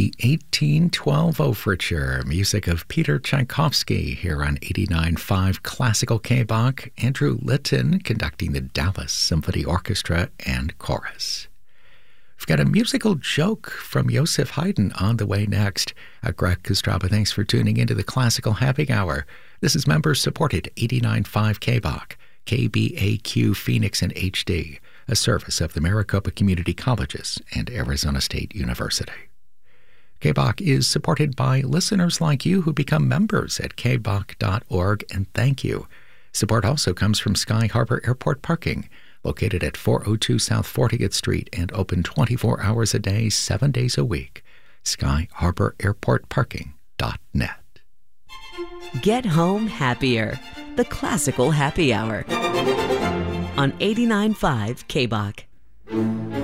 the 1812 Overture, music of Peter Tchaikovsky, here on 89.5 Classical K-Bach. Andrew Litton conducting the Dallas Symphony Orchestra and Chorus. We've got a musical joke from Joseph Haydn on the way next. Greg Kostraba, thanks for tuning into the Classical Happy Hour. This is member-supported 89.5 K-Bach, KBAQ Phoenix and HD, a service of the Maricopa Community Colleges and Arizona State University. K-Bach is supported by listeners like you who become members at kbach.org, and thank you. Support also comes from Sky Harbor Airport Parking, located at 402 South 40th Street and open 24 hours a day, 7 days a week. SkyHarborAirportParking.net. Get home happier. The Classical Happy Hour on 89.5 K-Bach.